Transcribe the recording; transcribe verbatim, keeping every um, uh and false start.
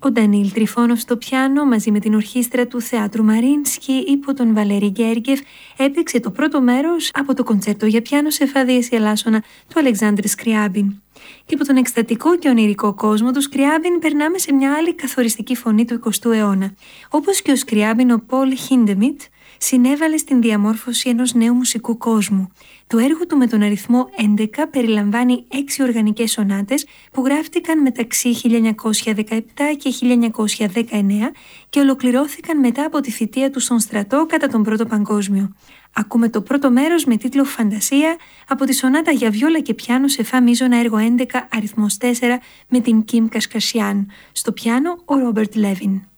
Ο Ντανίλ Τριφόνοφ στο πιάνο μαζί με την ορχήστρα του Θεάτρου Μαρίνσκι υπό τον Βαλέρη Γκέργεφ έπαιξε το πρώτο μέρος από το κοντσέρτο για πιάνο σε φα δίεση ελάσσονα του Αλεξάνδρ Σκριάμπιν. Και από τον εκστατικό και ονειρικό κόσμο του Σκριάμπιν περνάμε σε μια άλλη καθοριστική φωνή του εικοστού αιώνα. Όπως και ο Σκριάμπιν, ο Πολ Χίντεμιτ συνέβαλε στην διαμόρφωση ενός νέου μουσικού κόσμου. Το έργο του με τον αριθμό έντεκα περιλαμβάνει έξι οργανικές σονάτες που γράφτηκαν μεταξύ χίλια εννιακόσια δεκαεπτά και χίλια εννιακόσια δεκαεννέα και ολοκληρώθηκαν μετά από τη θητεία του στον στρατό κατά τον Πρώτο Παγκόσμιο. Ακούμε το πρώτο μέρος με τίτλο «Φαντασία» από τη σονάτα για βιόλα και πιάνο σε φα μείζωνα έργο έντεκα αριθμός τέσσερα με την Κιμ Κασκασιάν. Στο πιάνο ο Ρόμπερτ Λέβιν.